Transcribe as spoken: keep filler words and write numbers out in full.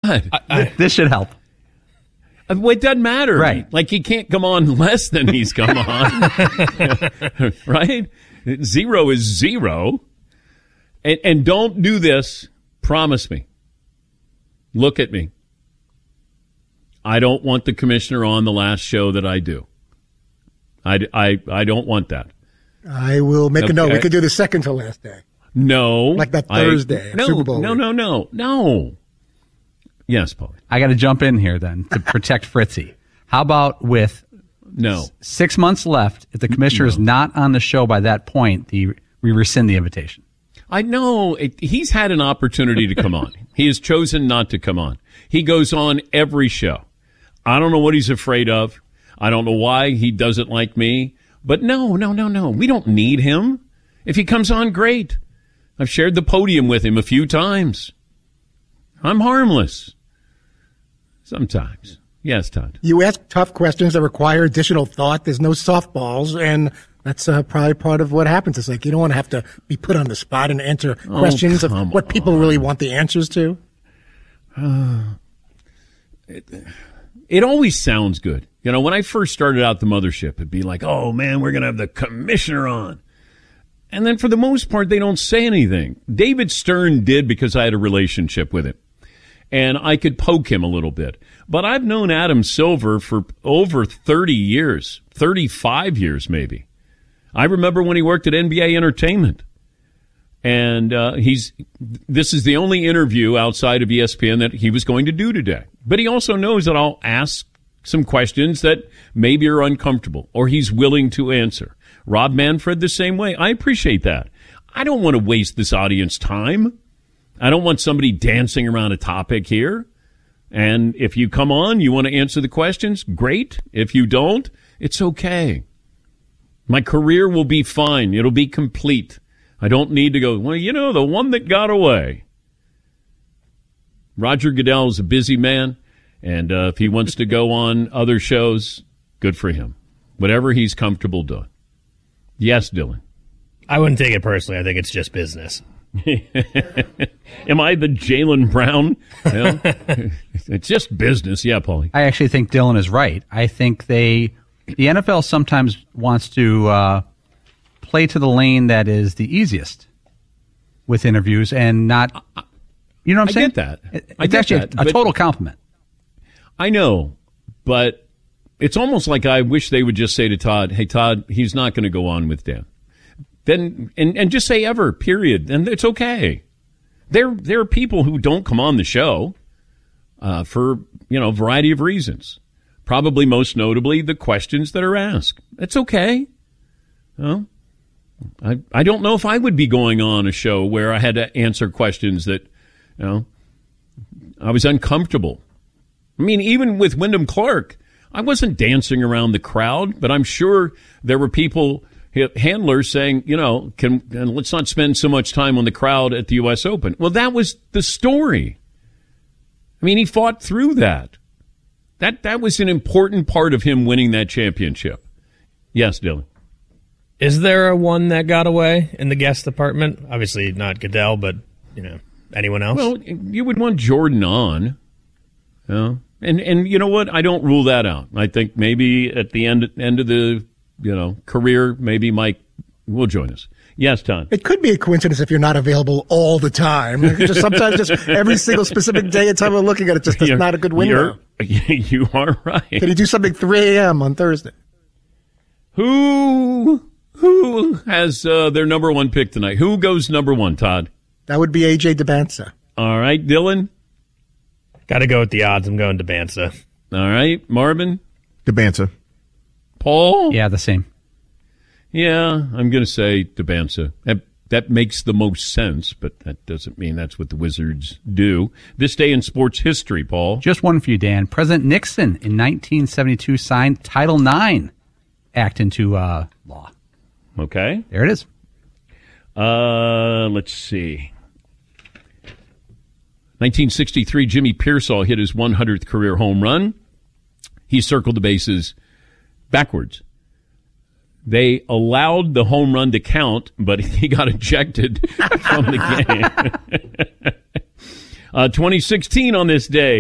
What? I, I, this should help. Well, it doesn't matter. Right. Like, he can't come on less than he's come on. Right? Zero is zero. And, and don't do this. Promise me. Look at me. I don't want the commissioner on the last show that I do. I, I, I don't want that. I will make okay. a note. We could do the second to last day. No. Like that Thursday. I, no, Super Bowl no, no, no, no. Yes, Paul. I got to jump in here then to protect Fritzy. How about with no s- six months left? If the commissioner no. is not on the show by that point, the, we rescind the invitation. I know. It, he's had an opportunity to come on. He has chosen not to come on. He goes on every show. I don't know what he's afraid of. I don't know why he doesn't like me. But no, no, no, no. We don't need him. If he comes on, great. I've shared the podium with him a few times. I'm harmless. Sometimes. Yes, Todd. You ask tough questions that require additional thought. There's no softballs, and that's uh, probably part of what happens. It's like you don't want to have to be put on the spot and answer oh, questions of what people on. really want the answers to. Uh, it, it always sounds good. You know, when I first started out the mothership, it'd be like, oh, man, we're going to have the commissioner on. And then for the most part, they don't say anything. David Stern did because I had a relationship with him. And I could poke him a little bit. But I've known Adam Silver for over thirty years, thirty-five years maybe. I remember when he worked at N B A Entertainment. And uh, he's this is the only interview outside of E S P N that he was going to do today. But he also knows that I'll ask some questions that maybe are uncomfortable or he's willing to answer. Rob Manfred the same way. I appreciate that. I don't want to waste this audience time. I don't want somebody dancing around a topic here. And if you come on, you want to answer the questions, great. If you don't, it's okay. My career will be fine. It'll be complete. I don't need to go, well, you know, the one that got away. Roger Goodell is a busy man, and uh, if he wants to go on other shows, good for him. Whatever he's comfortable doing. Yes, Dylan. I wouldn't take it personally. I think it's just business. Am I the Jaylen Brown? Well, it's just business. Yeah, Paulie. I actually think Dylan is right. I think they, the N F L sometimes wants to uh, play to the lane that is the easiest with interviews and not, you know what I'm I saying? Get that. It's I get actually that, a, a total compliment. I know, but it's almost like I wish they would just say to Todd, hey, Todd, he's not going to go on with Dan. Then and, and just say ever, period. And it's okay. There there are people who don't come on the show uh, for, you know, a variety of reasons. Probably most notably the questions that are asked. It's okay. Well, I I don't know if I would be going on a show where I had to answer questions that, you know, I was uncomfortable. I mean, even with Wyndham Clark, I wasn't dancing around the crowd, but I'm sure there were people, handlers saying, you know, can and let's not spend so much time on the crowd at the U S Open. Well, that was the story. I mean, he fought through that. That that was an important part of him winning that championship. Yes, Dylan. Is there a one that got away in the guest department? Obviously not Goodell, but, you know, anyone else? Well, you would want Jordan on. You know? And and you know what? I don't rule that out. I think maybe at the end end of the, you know, career, maybe Mike will join us. Yes, Tom. It could be a coincidence if you're not available all the time. Just sometimes, just every single specific day and time we're looking at it, just is not a good window. You are right. Can you do something three a.m. on Thursday? Who who has uh, their number one pick tonight? Who goes number one, Todd? That would be A J Debanza. All right, Dylan. Got to go with the odds. I'm going Debanza. All right, Marvin. Debanza. Paul? Yeah, the same. Yeah, I'm going to say Debanza. That, that makes the most sense, but that doesn't mean that's what the Wizards do. This day in sports history, Paul. Just one for you, Dan. President Nixon in nineteen seventy-two signed Title nine Act into uh, law. Okay. There it is. Uh, let's see. nineteen sixty-three, Jimmy Pearsall hit his one hundredth career home run. He circled the bases backwards. They allowed the home run to count, but he got ejected from the game. uh, twenty sixteen on this day.